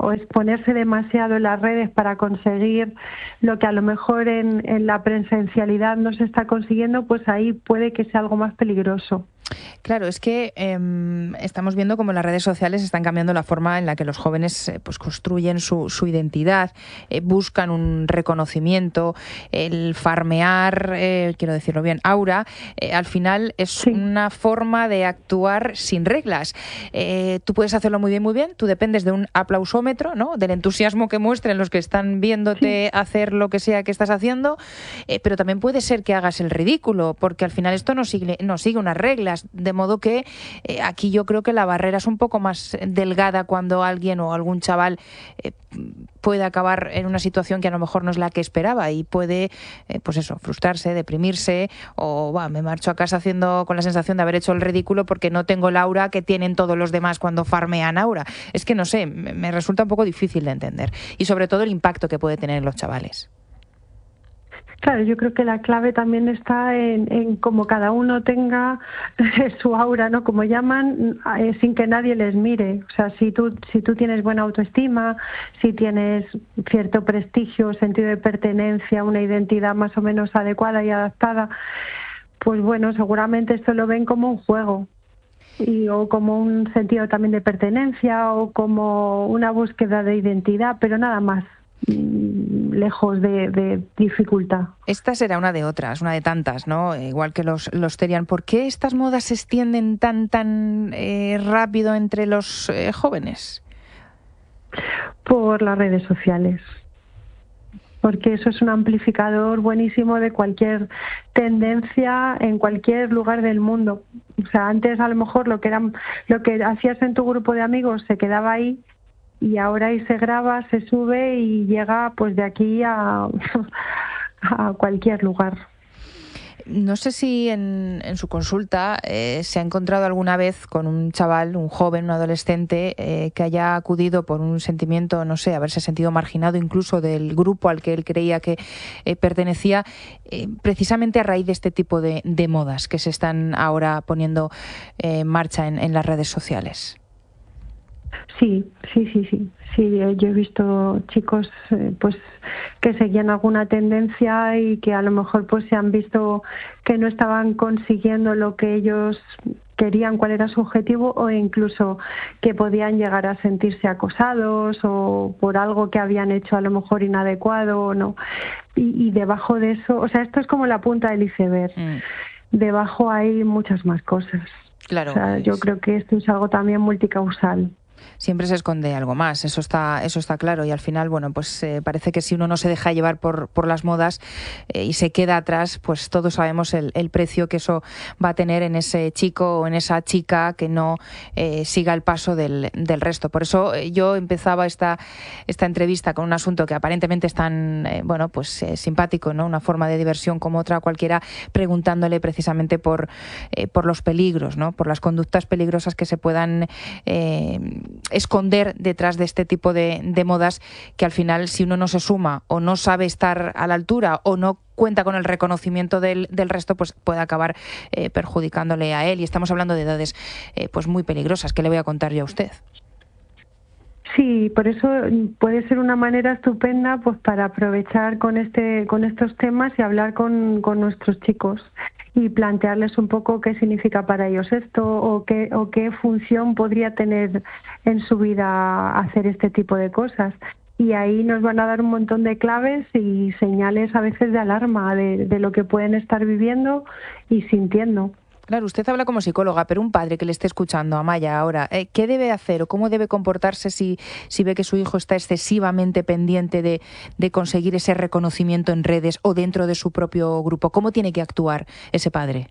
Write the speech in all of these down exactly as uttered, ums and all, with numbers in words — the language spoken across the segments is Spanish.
o exponerse demasiado en las redes para conseguir lo que a lo mejor en, en la presencialidad no se está consiguiendo, pues ahí puede que sea algo más peligroso. Claro, es que eh, estamos viendo cómo las redes sociales están cambiando la forma en la que los jóvenes eh, pues construyen su, su identidad, eh, buscan un reconocimiento, el farmear, eh, quiero decirlo bien, aura, eh, al final es Sí. una forma de actuar sin reglas. Eh, tú puedes hacerlo muy bien, muy bien, tú dependes de un aplausómetro, ¿no? Del entusiasmo que muestren los que están viéndote Sí. hacer lo que sea que estás haciendo, eh, pero también puede ser que hagas el ridículo, porque al final esto no sigue, no sigue unas reglas. De modo que eh, aquí yo creo que la barrera es un poco más delgada cuando alguien o algún chaval eh, puede acabar en una situación que a lo mejor no es la que esperaba y puede, eh, pues eso, frustrarse, deprimirse o va, me marcho a casa haciendo con la sensación de haber hecho el ridículo porque no tengo el aura que tienen todos los demás cuando farmean aura. Es que no sé, me, me resulta un poco difícil de entender y sobre todo el impacto que puede tener en los chavales. Claro, yo creo que la clave también está en, en cómo cada uno tenga su aura, ¿no? Como llaman, eh, sin que nadie les mire. O sea, si tú, si tú tienes buena autoestima, si tienes cierto prestigio, sentido de pertenencia, una identidad más o menos adecuada y adaptada, pues bueno, seguramente esto lo ven como un juego. Y, o como un sentido también de pertenencia o como una búsqueda de identidad, pero nada más. Lejos de, de dificultad. Esta será una de otras, una de tantas, ¿no? Igual que los, los Terian. ¿Por qué estas modas se extienden tan, tan eh, rápido entre los eh, jóvenes? Por las redes sociales. Porque eso es un amplificador buenísimo de cualquier tendencia en cualquier lugar del mundo. O sea, antes a lo mejor lo que era, lo que hacías en tu grupo de amigos se quedaba ahí. Y ahora ahí se graba, se sube y llega pues de aquí a, a cualquier lugar. No sé si en, en su consulta eh, se ha encontrado alguna vez con un chaval, un joven, un adolescente eh, que haya acudido por un sentimiento, no sé, haberse sentido marginado incluso del grupo al que él creía que eh, pertenecía, eh, precisamente a raíz de este tipo de, de modas que se están ahora poniendo eh, en marcha en, en las redes sociales. Sí, sí, sí, sí. Sí, yo he visto chicos eh, pues que seguían alguna tendencia y que a lo mejor pues se han visto que no estaban consiguiendo lo que ellos querían, cuál era su objetivo, o incluso que podían llegar a sentirse acosados o por algo que habían hecho a lo mejor inadecuado o no. Y, y debajo de eso, o sea, esto es como la punta del iceberg. Mm. Debajo hay muchas más cosas. Claro. O sea, yo creo que esto es algo también multicausal. Siempre se esconde algo más, eso está, eso está claro, y al final, bueno, pues eh, parece que si uno no se deja llevar por, por las modas eh, y se queda atrás, pues todos sabemos el, el precio que eso va a tener en ese chico o en esa chica que no eh, siga el paso del, del resto. Por eso eh, yo empezaba esta, esta entrevista con un asunto que aparentemente es tan, eh, bueno, pues eh, simpático, ¿no? Una forma de diversión como otra cualquiera, preguntándole precisamente por, eh, por los peligros, ¿no? Por las conductas peligrosas que se puedan eh, esconder detrás de este tipo de, de modas que al final, si uno no se suma o no sabe estar a la altura o no cuenta con el reconocimiento del, del resto, pues puede acabar eh, perjudicándole a él. Y estamos hablando de edades eh, pues muy peligrosas. ¿Qué le voy a contar yo a usted? Sí, por eso puede ser una manera estupenda pues para aprovechar con este con estos temas y hablar con, con nuestros chicos y plantearles un poco qué significa para ellos esto o qué o qué función podría tener en su vida hacer este tipo de cosas. Y ahí nos van a dar un montón de claves y señales a veces de alarma de, de lo que pueden estar viviendo y sintiendo. Claro, usted habla como psicóloga, pero un padre que le esté escuchando, Amaya, ahora, eh, ¿qué debe hacer o cómo debe comportarse si, si ve que su hijo está excesivamente pendiente de, de conseguir ese reconocimiento en redes o dentro de su propio grupo? ¿Cómo tiene que actuar ese padre?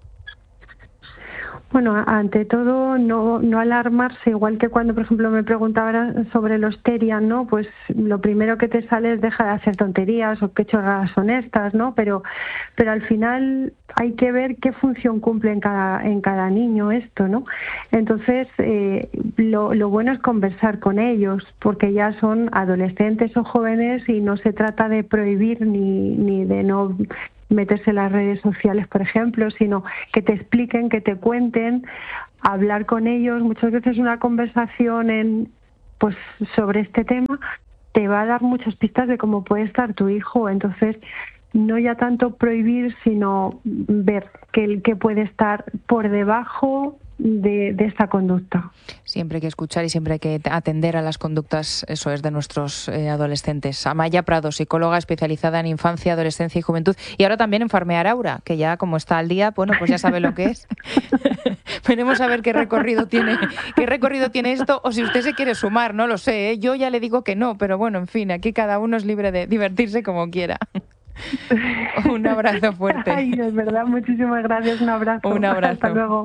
Bueno, ante todo, no, no alarmarse, igual que cuando, por ejemplo, me preguntaba sobre los Terian, ¿no? Pues lo primero que te sale es deja de hacer tonterías o qué chorradas son estas, ¿no? Pero, pero al final hay que ver qué función cumple en cada, en cada niño esto, ¿no? Entonces, eh, lo, lo bueno es conversar con ellos, porque ya son adolescentes o jóvenes y no se trata de prohibir ni, ni de no meterse en las redes sociales, por ejemplo, sino que te expliquen, que te cuenten, hablar con ellos. Muchas veces una conversación en, pues sobre este tema, te va a dar muchas pistas de cómo puede estar tu hijo. Entonces, no ya tanto prohibir, sino ver qué, qué puede estar por debajo de, de esta conducta. Siempre hay que escuchar y siempre hay que atender a las conductas, eso es, de nuestros eh, adolescentes. Amaya Prado, psicóloga especializada en infancia, adolescencia y juventud, y ahora también en Farmear Aura, que ya como está al día, bueno, pues ya sabe lo que es. Veremos a ver qué recorrido tiene, qué recorrido tiene esto, o si usted se quiere sumar, no lo sé, ¿eh? Yo ya le digo que no, pero bueno, en fin, aquí cada uno es libre de divertirse como quiera. Un abrazo fuerte. Ay, es verdad, muchísimas gracias, un abrazo. Un abrazo. Hasta luego.